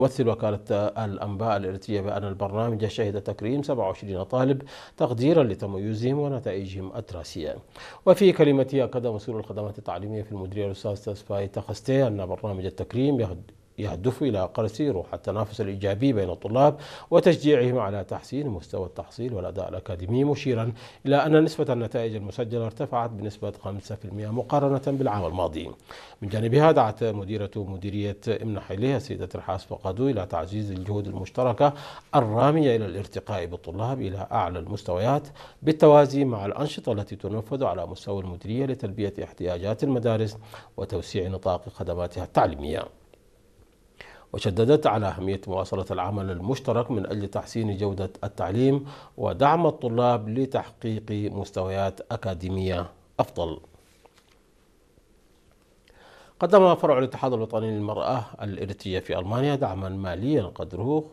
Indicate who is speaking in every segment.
Speaker 1: تمثل وكالة الأنباء الإريترية بأن البرنامج شهد تكريم 27 طالب تقديرا لتميزهم ونتائجهم الدراسية. وفي كلمته أكد مسؤول الخدمات التعليمية في المديرية الأستاذ تسفاي تخستي أن برنامج التكريم يهدف إلى غرس روح التنافس الإيجابي بين الطلاب وتشجيعهم على تحسين مستوى التحصيل والأداء الأكاديمي، مشيرا إلى أن نسبة النتائج المسجلة ارتفعت بنسبة 5% مقارنة بالعام الماضي. من جانبها دعت مديرة مديرية ابن حيليه السيدة رحاس فقادو إلى تعزيز الجهود المشتركة الرامية إلى الارتقاء بالطلاب إلى أعلى المستويات بالتوازي مع الأنشطة التي تنفذ على مستوى المديرية لتلبية احتياجات المدارس وتوسيع نطاق خدماتها التعليمية. وشددت على أهمية مواصلة العمل المشترك من أجل تحسين جودة التعليم ودعم الطلاب لتحقيق مستويات أكاديمية أفضل. قدم فرع الاتحاد الوطني للمرأة الإريترية في ألمانيا دعما ماليا قدره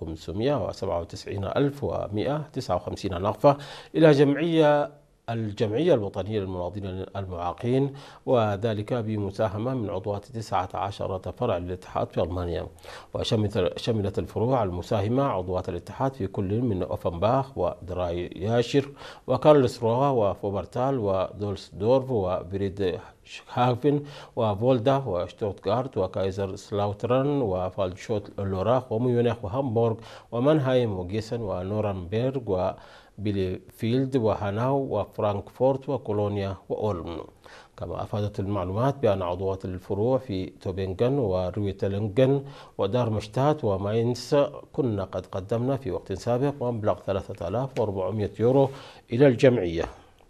Speaker 1: 597,159 نقفة إلى الجمعية الوطنية للمناضلين المعاقين، وذلك بمساهمة من عضوات 19 فرع للاتحاد في ألمانيا. وشملت الفروع المساهمة عضوات الاتحاد في كل من أوفنباخ ودراي ياشر وكارلسروه وفوبرتال ودولسدورف وفريد هافن وفولدا وشتوتغارت وكايزر سلاوترن وفالشوت لوراخ وميونخ وهامبورغ ومانهايم وجيسن ونورنبيرغ وبيليفيلد وهاناو وفرانكفورت وكولونيا وأولم. كما أفادت المعلومات بأن عضوات الفروع في توبنغن ورويتلنغن ودارمشتات وماينس كنا قد قدمنا في وقت سابق مبلغ 3,400 يورو إلى الجمعية.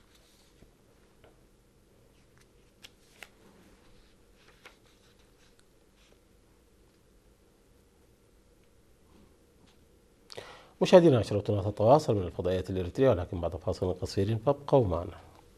Speaker 1: مشاهدينا، نشرتنا تتواصل من الفضائيات الإريترية، ولكن بعد فاصل قصير فابقوا معنا.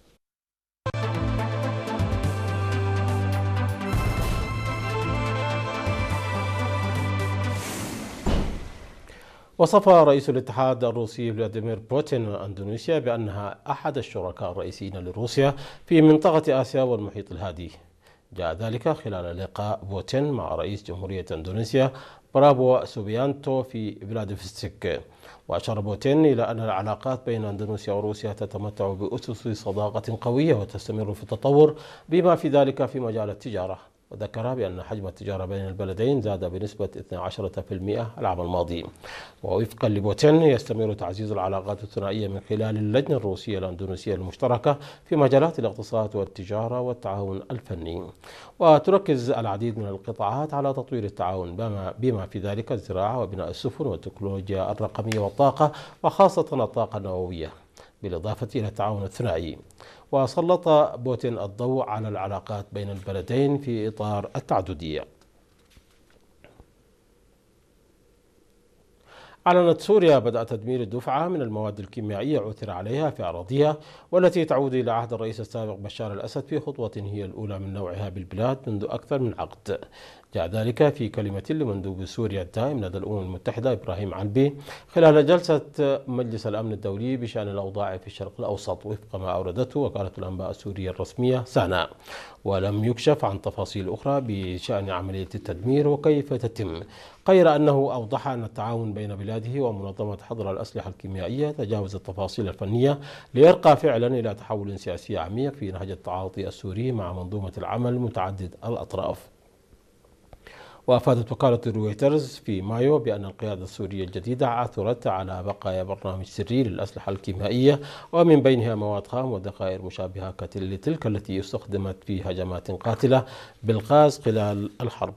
Speaker 1: وصف رئيس الاتحاد الروسي فلاديمير بوتين أندونيسيا بأنها أحد الشركاء الرئيسيين لروسيا في منطقة آسيا والمحيط الهادي. جاء ذلك خلال لقاء بوتين مع رئيس جمهورية أندونيسيا برابو سوبيانتو في فلاديفستيك. وأشار بوتين إلى أن العلاقات بين أندونيسيا وروسيا تتمتع بأسس صداقة قوية وتستمر في التطور بما في ذلك في مجال التجارة. وذكر بأن حجم التجارة بين البلدين زاد بنسبة 12% العام الماضي. ووفقا لبوتين يستمر تعزيز العلاقات الثنائية من خلال اللجنة الروسية الأندونيسية المشتركة في مجالات الاقتصاد والتجارة والتعاون الفني. وتركز العديد من القطاعات على تطوير التعاون بما في ذلك الزراعة وبناء السفن والتكنولوجيا الرقمية والطاقة، وخاصة الطاقة النووية، بالإضافة إلى التعاون الثنائي. وسلط بوتين الضوء على العلاقات بين البلدين في إطار التعددية. أعلنت سوريا بدء تدمير الدفعة من المواد الكيميائية عثر عليها في أراضيها، والتي تعود إلى عهد الرئيس السابق بشار الأسد في خطوة هي الأولى من نوعها بالبلاد منذ أكثر من عقد. جاء ذلك في كلمة لمندوب سوريا الدائم لدى الأمم المتحدة إبراهيم علبي خلال جلسة مجلس الأمن الدولي بشأن الأوضاع في الشرق الأوسط، وفق ما أوردته وكالة الأنباء السورية الرسمية سانا. ولم يكشف عن تفاصيل أخرى بشأن عملية التدمير وكيف تتم، غير أنه أوضح أن التعاون بين بلاده ومنظمة حظر الأسلحة الكيميائية تجاوز التفاصيل الفنية ليرقى فعلا إلى تحول سياسي عميق في نهج التعاطي السوري مع منظومة العمل متعدد الأطراف. وأفادت وكالة رويترز في مايو بأن القيادة السورية الجديدة عثرت على بقايا برنامج سري للأسلحة الكيميائية، ومن بينها مواد خام وذخائر مشابهة لتلك التي استخدمت في هجمات قاتلة بالغاز خلال الحرب.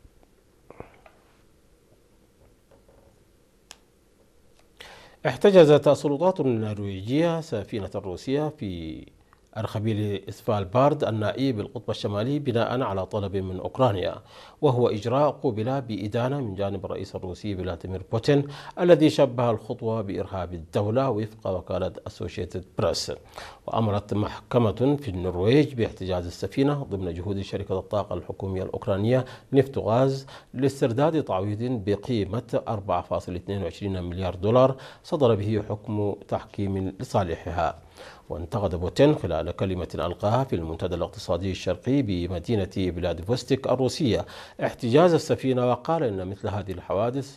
Speaker 1: احتجزت السلطات النرويجية سفينة روسية في أرخبيل سفالبارد النائي بالقطب الشمالي بناء على طلب من أوكرانيا، وهو إجراء قوبل بإدانة من جانب الرئيس الروسي فلاديمير بوتين الذي شبه الخطوة بإرهاب الدولة وفق وكالة أسوشيتد بريس. وأمرت محكمة في النرويج باحتجاز السفينة ضمن جهود شركة الطاقة الحكومية الأوكرانية نفتغاز لاسترداد تعويض بقيمة 4.22 مليار دولار صدر به حكم تحكيم لصالحها. وانتقد بوتين خلال كلمة ألقاها في المنتدى الاقتصادي الشرقي بمدينة فلاديفوستيك الروسية احتجاز السفينة، وقال إن مثل هذه الحوادث